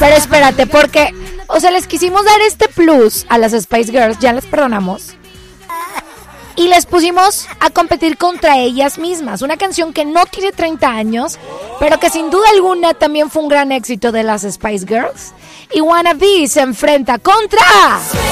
Pero espérate, porque, o sea, les quisimos dar este plus a las Spice Girls, ya les perdonamos. Y les pusimos a competir contra ellas mismas. Una canción que no tiene 30 años, pero que sin duda alguna también fue un gran éxito de las Spice Girls. Y Wannabe se enfrenta contra...